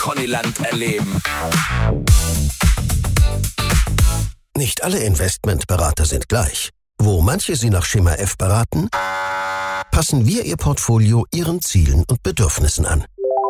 Connyland erleben. Nicht alle Investmentberater sind gleich. Wo manche Sie nach Schema F beraten, passen wir Ihr Portfolio Ihren Zielen und Bedürfnissen an.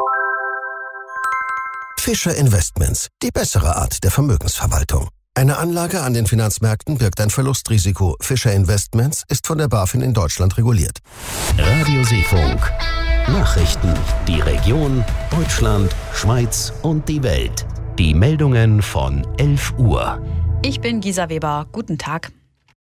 Fischer Investments, die bessere Art der Vermögensverwaltung. Eine Anlage an den Finanzmärkten birgt ein Verlustrisiko. Fischer Investments ist von der BaFin in Deutschland reguliert. Radio Seefunk. Nachrichten. Die Region, Deutschland, Schweiz und die Welt. Die Meldungen von 11 Uhr. Ich bin Gisa Weber. Guten Tag.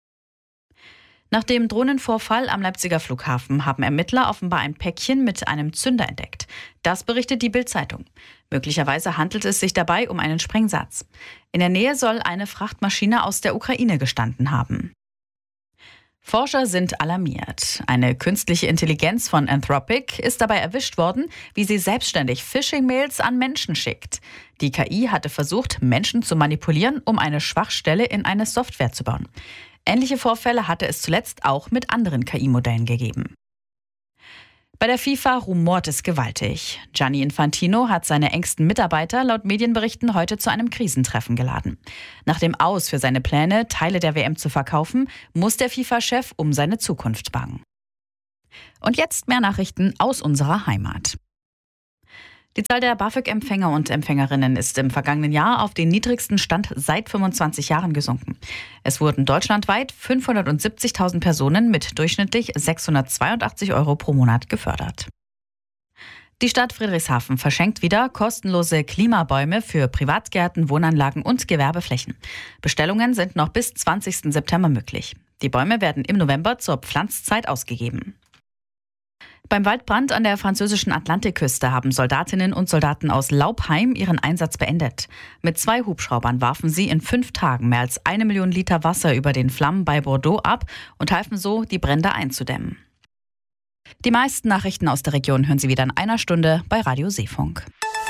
Nach dem Drohnenvorfall am Leipziger Flughafen haben Ermittler offenbar ein Päckchen mit einem Zünder entdeckt. Das berichtet die Bild-Zeitung. Möglicherweise handelt es sich dabei um einen Sprengsatz. In der Nähe soll eine Frachtmaschine aus der Ukraine gestanden haben. Forscher sind alarmiert. Eine künstliche Intelligenz von Anthropic ist dabei erwischt worden, wie sie selbstständig Phishing-Mails an Menschen schickt. Die KI hatte versucht, Menschen zu manipulieren, um eine Schwachstelle in eine Software zu bauen. Ähnliche Vorfälle hatte es zuletzt auch mit anderen KI-Modellen gegeben. Bei der FIFA rumort es gewaltig. Gianni Infantino hat seine engsten Mitarbeiter laut Medienberichten heute zu einem Krisentreffen geladen. Nach dem Aus für seine Pläne, Teile der WM zu verkaufen, muss der FIFA-Chef um seine Zukunft bangen. Und jetzt mehr Nachrichten aus unserer Heimat. Die Zahl der BAföG-Empfänger und Empfängerinnen ist im vergangenen Jahr auf den niedrigsten Stand seit 25 Jahren gesunken. Es wurden deutschlandweit 570.000 Personen mit durchschnittlich 682 € pro Monat gefördert. Die Stadt Friedrichshafen verschenkt wieder kostenlose Klimabäume für Privatgärten, Wohnanlagen und Gewerbeflächen. Bestellungen sind noch bis 20. September möglich. Die Bäume werden im November zur Pflanzzeit ausgegeben. Beim Waldbrand an der französischen Atlantikküste haben Soldatinnen und Soldaten aus Laupheim ihren Einsatz beendet. Mit 2 Hubschraubern warfen sie in 5 Tagen mehr als 1 Million Liter Wasser über den Flammen bei Bordeaux ab und halfen so, die Brände einzudämmen. Die meisten Nachrichten aus der Region hören Sie wieder in einer Stunde bei Radio Seefunk.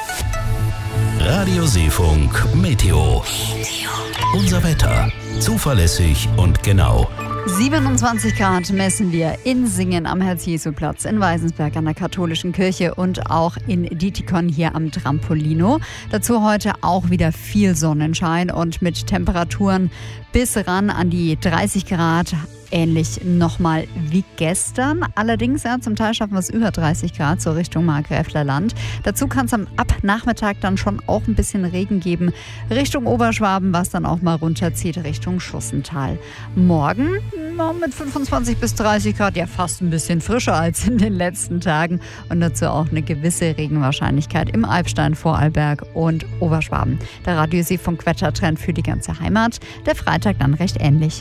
Radio Seefunk Meteo. Unser Wetter. Zuverlässig und genau. 27 Grad messen wir in Singen am Herz-Jesu-Platz, in Weisensberg an der Katholischen Kirche und auch in Dietikon hier am Trampolino. Dazu heute auch wieder viel Sonnenschein und mit Temperaturen bis ran an die 30 Grad. Ähnlich nochmal wie gestern. Allerdings zum Teil schaffen wir es über 30 Grad, so Richtung Markgräfler Land. Dazu kann es ab Nachmittag dann schon auch ein bisschen Regen geben, Richtung Oberschwaben, was dann auch mal runterzieht Richtung Schussental. Morgen mit 25 bis 30 Grad, ja fast ein bisschen frischer als in den letzten Tagen. Und dazu auch eine gewisse Regenwahrscheinlichkeit im Alpstein, Vorarlberg und Oberschwaben. Der Radio Seefunk Wettertrend für die ganze Heimat. Der Freitag dann recht ähnlich.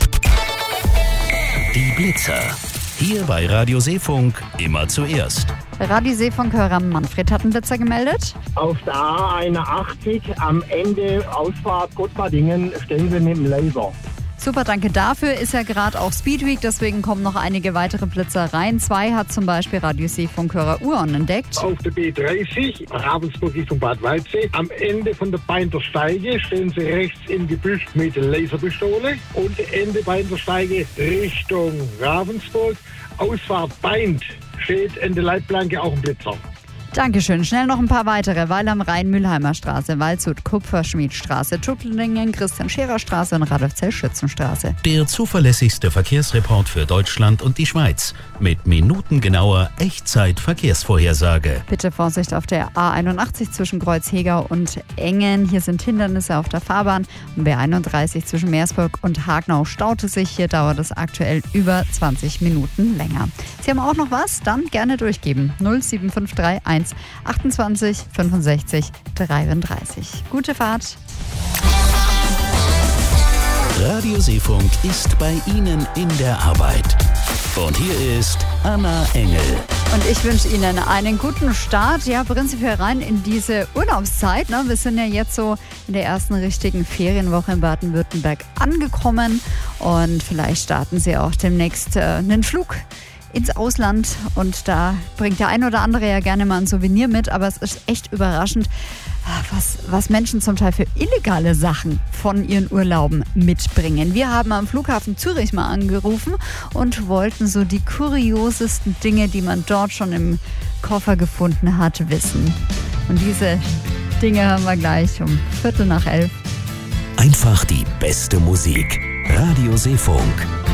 Die Blitzer. Hier bei Radio Seefunk immer zuerst. Radio Seefunk-Hörer Manfred hat einen Blitzer gemeldet. Auf der A81 am Ende Ausfahrt Gottvardingen stehen wir mit dem Laser. Super, danke dafür. Ist ja gerade auch Speedweek, deswegen kommen noch einige weitere Blitzer rein. 2 hat zum Beispiel Radio Seefunk-Hörer Uhren entdeckt. Auf der B30, Ravensburg Richtung Bad Waldsee. Am Ende von der Beinter Steige stehen sie rechts im Gebüsch mit Laserpistole. Und Ende Beinter Steige Richtung Ravensburg. Ausfahrt Beint steht in der Leitplanke auch ein Blitzer. Dankeschön. Schnell noch ein paar weitere. Weil am Rhein Mülheimer Straße, Waldshut Kupferschmiedstraße, Tuttlingen, Christian-Scherer-Straße und Radolf-Zell-Schützenstraße. Der zuverlässigste Verkehrsreport für Deutschland und die Schweiz. Mit minutengenauer Echtzeit-Verkehrsvorhersage. Bitte Vorsicht auf der A81 zwischen Kreuzhegau und Engen. Hier sind Hindernisse auf der Fahrbahn. Und B31 zwischen Meersburg und Hagnau staute sich. Hier dauert es aktuell über 20 Minuten länger. Sie haben auch noch was? Dann gerne durchgeben. 07531 28 65 33. Gute Fahrt. Radio Seefunk ist bei Ihnen in der Arbeit. Und hier ist Anna Engel. Und ich wünsche Ihnen einen guten Start, ja prinzipiell rein in diese Urlaubszeit. Ne? Wir sind ja jetzt so in der ersten richtigen Ferienwoche in Baden-Württemberg angekommen. Und vielleicht starten Sie auch demnächst einen Flug ins Ausland und da bringt der ein oder andere ja gerne mal ein Souvenir mit, aber es ist echt überraschend, was Menschen zum Teil für illegale Sachen von ihren Urlauben mitbringen. Wir haben am Flughafen Zürich mal angerufen und wollten so die kuriosesten Dinge, die man dort schon im Koffer gefunden hat, wissen. Und diese Dinge hören wir gleich um 11:15. Einfach die beste Musik. Radio Seefunk.